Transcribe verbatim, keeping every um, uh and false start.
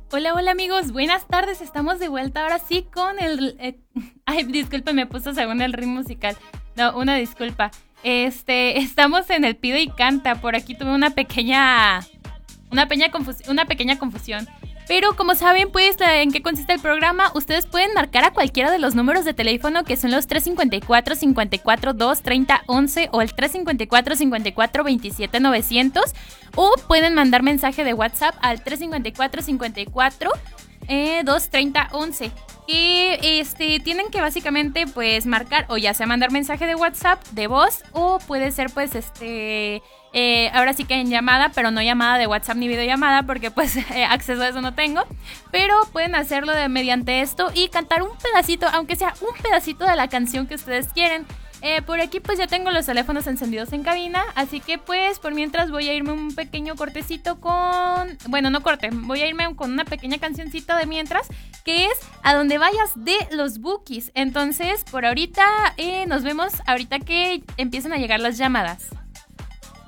Hola, hola amigos, buenas tardes, estamos de vuelta ahora sí con el... Eh, ay, disculpe, me puso según el ritmo musical. No, una disculpa. Este, estamos en el Pide y Canta, por aquí tuve una pequeña... Una pequeña, confus- una pequeña confusión. Pero como saben, pues, en qué consiste el programa, ustedes pueden marcar a cualquiera de los números de teléfono que son los tres cinco cuatro, cinco cuatro dos, treinta once o el tres cinco cuatro, cinco cuatro, veintisiete novecientos, o pueden mandar mensaje de WhatsApp al tres cinco cuatro, cinco cuatro, dos, treinta once. Y este, tienen que básicamente pues marcar o ya sea mandar mensaje de WhatsApp de voz o puede ser pues este... Eh, ahora sí que en llamada, pero no llamada de WhatsApp ni videollamada porque pues eh, acceso a eso no tengo. Pero pueden hacerlo de, mediante esto y cantar un pedacito, aunque sea un pedacito de la canción que ustedes quieren. Eh, por aquí pues ya tengo los teléfonos encendidos en cabina, así que pues por mientras voy a irme un pequeño cortecito con... Bueno, no corte, voy a irme con una pequeña cancioncita de mientras, que es A Donde Vayas de los Bukis. Entonces por ahorita eh, nos vemos ahorita que empiecen a llegar las llamadas.